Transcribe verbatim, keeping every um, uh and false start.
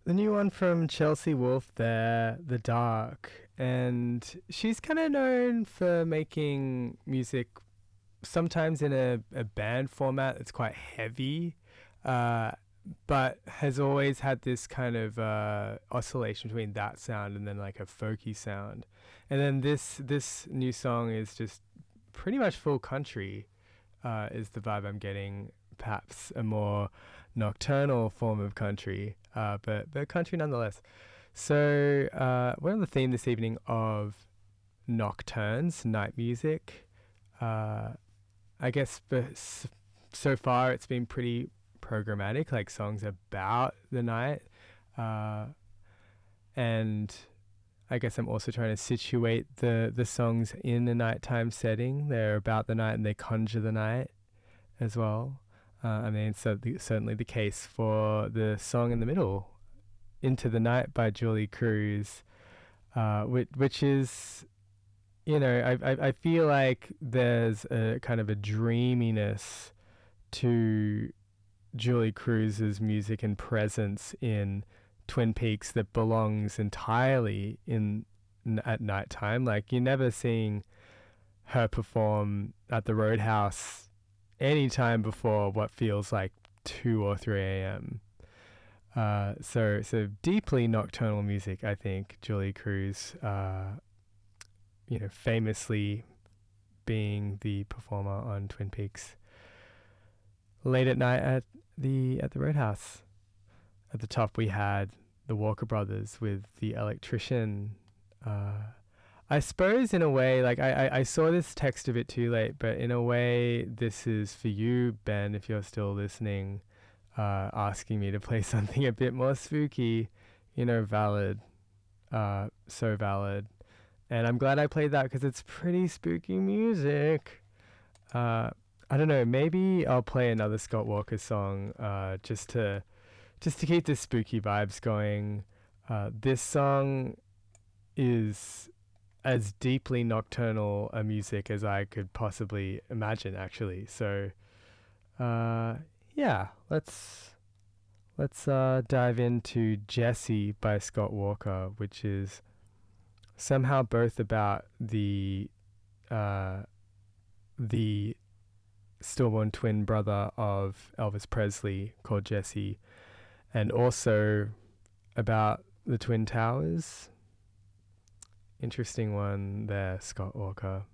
The new one from Chelsea Wolfe there, The Dark. And she's kind of known for making music sometimes in a, a band format that's quite heavy, uh, but has always had this kind of uh, oscillation between that sound and then like a folky sound. And then this this new song is just pretty much full country, uh, is the vibe I'm getting. Perhaps a more nocturnal form of country, uh, but but country nonetheless. So uh, we're on the theme this evening of nocturnes, night music. Uh, I guess so far it's been pretty programmatic, like songs about the night. Uh, and I guess I'm also trying to situate the, the songs in a nighttime setting. They're about the night and they conjure the night as well. Uh, I mean, it's certainly the case for the song in the middle, Into the Night by Julie Cruz, uh, which, which is, you know, I, I I feel like there's a kind of a dreaminess to Julie Cruz's music and presence in Twin Peaks that belongs entirely in at nighttime. Like, you're never seeing her perform at the Roadhouse any time before what feels like two or three a.m. Uh, so so deeply nocturnal music, I think. Julie Cruz, uh, you know, famously being the performer on Twin Peaks. Late at night at the at the Roadhouse. At the top we had the Walker Brothers with The Electrician. Uh, I suppose in a way, like I, I, I saw this text a bit too late, but in a way this is for you, Ben, if you're still listening, uh, asking me to play something a bit more spooky, you know, valid, uh, so valid. And I'm glad I played that because it's pretty spooky music. Uh, I don't know, maybe I'll play another Scott Walker song uh, just to just to keep the spooky vibes going. Uh, this song is as deeply nocturnal a music as I could possibly imagine, actually. So, uh, yeah, let's let's uh, dive into Jessie by Scott Walker, which is somehow both about the uh, the stillborn twin brother of Elvis Presley called Jesse, and also about the Twin Towers. Interesting one there, Scott Walker.